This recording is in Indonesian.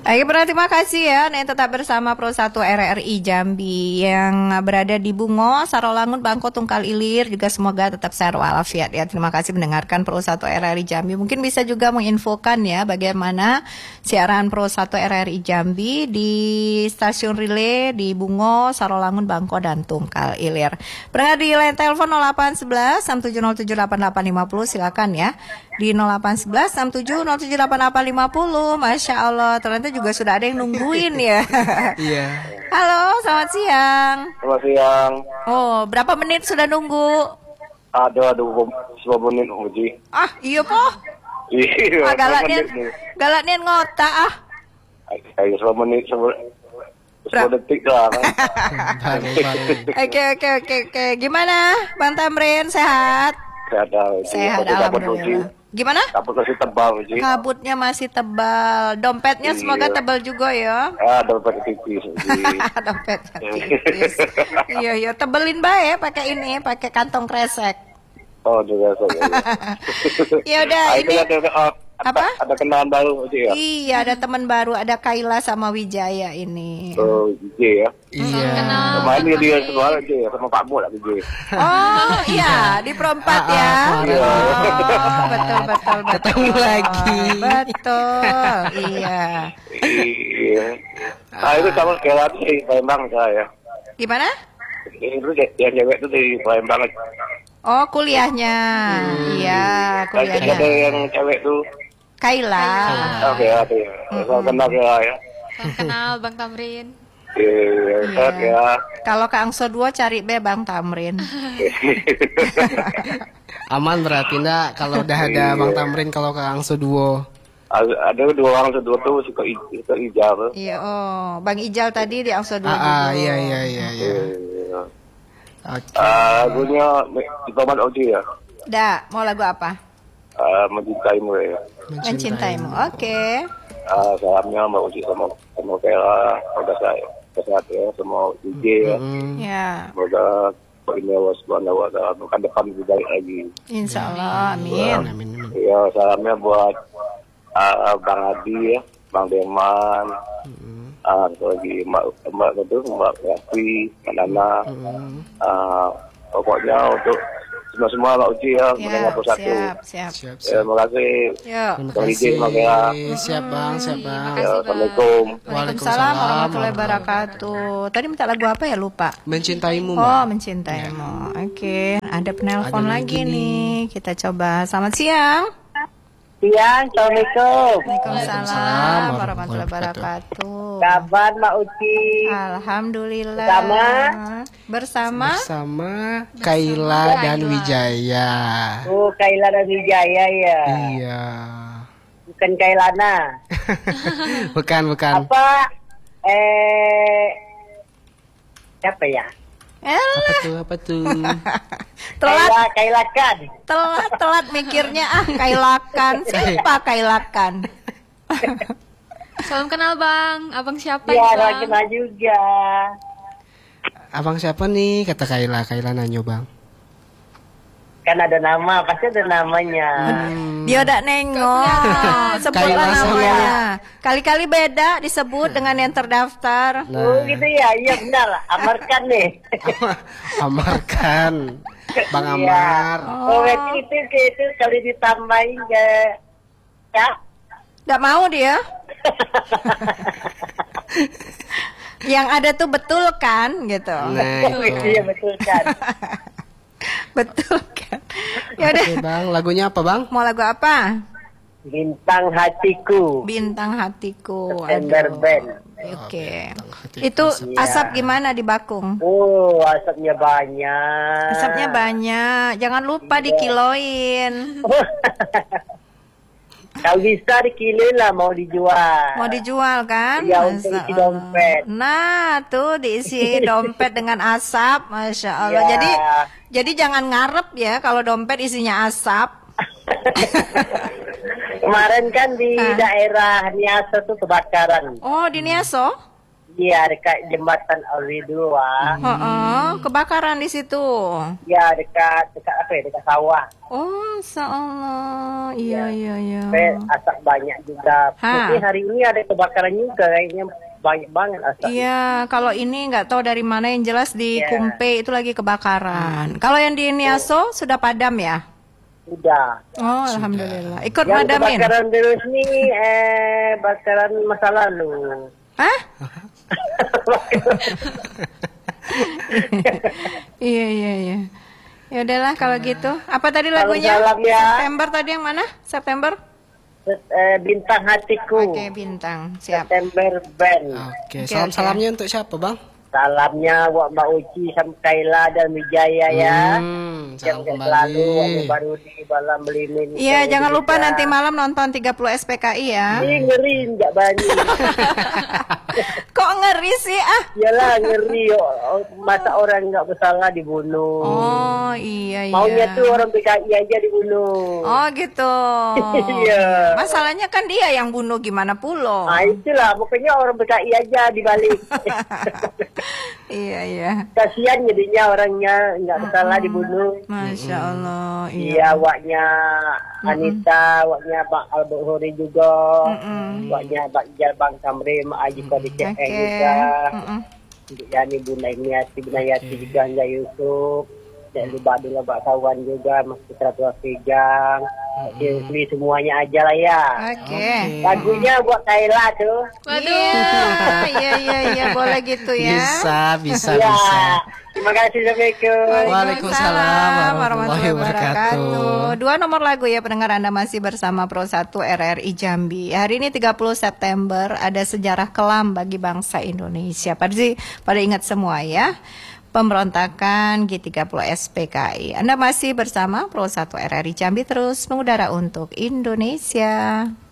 Baik, terima kasih ya. Nih tetap bersama Pro 1 RRI Jambi yang berada di Bungo, Sarolangun, Bangko, Tungkal Ilir. Juga semoga tetap sehat walafiat ya. Terima kasih mendengarkan Pro 1 RRI Jambi. Mungkin bisa juga menginfokan ya bagaimana siaran Pro 1 RRI Jambi di stasiun relay di Bungo, Sarolangun, Bangko, dan Tungkal Ilir. Berada di line telepon 0811 67078850. Silakan ya. Di 0811 67078850. Masya Allah, ternyata juga sudah ada yang nungguin ya. Iya. Halo, selamat siang. Selamat siang. Oh, berapa menit sudah nunggu? Ada 20 menit Uji. Ah, iya po. Iya. Galaknya ngota ah. Ayo 10 menit 10 detik lah. Oke. Gimana, Bang Tamrin, sehat? Sehat, alhamdulillah. Gimana? Kabut masih tebal, Uji. Kabutnya masih tebal. Dompetnya semoga tebal juga ya. Dompet tipis, Uji. Dompetnya tipis. Iya, tebelin bae pakai kantong kresek. Oh, juga saya. Ya udah, ini apa? Ada kenalan baru, Uji ya? Iya, ada teman baru, ada Kaila sama Wijaya ini. Oh, Uji ya. Iya. Kemarin dia semua Uji ya, sama Pak Mul Uji. Oh, iya, di Pro 4 ya. Iya. Oh, betul. Ketemu lagi. Betul, iya. Iya. Itu sama Kaila di Palembang saya. Gimana? Itu yang cewek itu di Palembang. Oh, kuliahnya. Iya, kuliahnya. Ada yang cewek tuh. Kaila. Oke, ada ya. Saya kenal Kaila ya. Kenal Bang Tamrin. Iya, ya. Kalau ke Angso 2 cari be Bang Tamrin. Aman berarti enggak kalau udah ada Bang Tamrin kalau ke Angso Duo. Ada dua orang kedua tuh suka Ijal. Iya, oh, Bang Ijal tadi di Angso 2. Iya. Oke. Lagunya Diplomat Oji ya. Mau lagu apa? Mencintaimu ya. Mencintaimu. Oke. Salamnya Mbak Oji sama Kaila. Semoga saya sehat ya, semua DJ ya. Ya. Semoga ini Subhanahu wa ta'ala ke depan lebih baik lagi. Insya Allah, amin. Ya, salamnya buat Bang Adi ya, Bang Deman. Lagi Mbak Yati, Mbak Nana. Pokoknya untuk semua Mbak Uji ya, mendengar persatu. Siap. Terima kasih. Yuk. Bang Ijin, Bang Kela. Siap bang. Ya, Assalamualaikum. Waalaikumsalam warahmatullahi wabarakatuh. Tadi minta lagu apa ya, lupa? Mencintaimu, Mbak. Oh, Mencintaimu. Oke, ada penelpon lagi nih. Kita coba. Selamat siang. Siang, Assalamualaikum. Waalaikumsalam warahmatullahi wabarakatuh. Kabar Mbak Uci? Alhamdulillah. Bersama Kaila dan Wijaya. Oh, Kaila dan Wijaya ya. Iya. Bukan Kailana. Bukan. Apa? Siapa ya? Apa tuh? Kailakan. Telat mikirnya Kailakan. Siapa Kailakan? Salam kenal Bang. Abang siapa Ya, Bang? kenal juga. Abang siapa nih? Kata Kaila nanyo bang. Kan ada nama, pasti ada namanya. Dia udah nengok. Sebutlah namanya. Kali-kali beda disebut dengan yang terdaftar. Oh gitu ya, iya benar. Amarkan nih. Amarkan. Bang Amar. Oh, itu kalau ditambahin ya. Nggak mau dia. Yang ada tuh betul kan gitu. Iya betul kan. Betul kan. Ya udah. Oke, Bang, lagunya apa, Bang? Mau lagu apa? Bintang Hatiku. Bintang Hatiku. Ember Band. Oke. Itu asap gimana di Bakung? Oh, asapnya banyak. Asapnya banyak. Jangan lupa dikiloin. Kalau bisa dikiloin lah, mau dijual. Mau dijual kan? Ya, untuk isi dompet. Nah, tuh diisi dompet dengan asap, Masya Allah. Ya. Jadi jangan ngarep ya kalau dompet isinya asap. Kemarin kan di daerah Niaso tuh kebakaran. Oh, di Niaso? Iya, dekat jembatan Alwi 2. Kebakaran di situ. Ya, dekat apa ya? Dekat sawah. Oh, Allah. Iya. Sampai asap banyak juga. Mungkin hari ini ada kebakaran juga, kayaknya banyak banget asap. Iya, kalau ini nggak tahu dari mana, yang jelas di Kumpe itu lagi kebakaran. Kalau yang di Niaso sudah padam ya? Udah. Oh, alhamdulillah. Ikut Yang madamin. kebakaran terus nih, bakaran masa lalu. Hah? Iya. Ya udahlah kalau gitu. Apa tadi lagunya? Salam ya. September tadi yang mana? September? Bintang hatiku. Oke, bintang. Siap. September Band. Oke, salam-salamnya untuk siapa bang? Salamnya buat Mbak Uci sama Kaila dan Wijaya ya. Salam Yang kembali. selalu baru di Balam Belimin. Iya, jangan lupa nanti malam nonton 30 SPKI ya. Ini ngeri enggak banyak. Kok ngeri sih ah? Iyalah ngeri. Masa orang enggak bersalah dibunuh. Oh, iya. Maunya tuh orang PKI aja dibunuh. Oh, gitu. Iya. Masalahnya kan dia yang bunuh, gimana pula? Nah itulah, pokoknya orang PKI aja dibalik. Iya. Kasihan jadinya orangnya nggak bersalah dibunuh. Masya Allah. Iya, awaknya Anita, awaknya Bang Al-Bukhari juga, awaknya Bang Tamrin, Mak Aji Kodi CN juga, untuk Yani Bunda Yati juga, Anja Yusuf, dan lupa dulu Pak Kawan juga, Mas Putra Tua Figang, Silvi semuanya aja lah ya. Oke. Lagunya buat Kaila tuh. Waduh. Iya, boleh gitu ya. Bisa. Ya. Terima kasih, Assalamualaikum. Waalaikumsalam warahmatullahi wabarakatuh. 2 nomor lagu ya pendengar, Anda masih bersama Pro 1 RRI Jambi. Hari ini 30 September ada sejarah kelam bagi bangsa Indonesia. Pada ingat semua ya. Pemberontakan G30 SPKI. Anda masih bersama Pro 1 RRI Jambi, terus mengudara untuk Indonesia.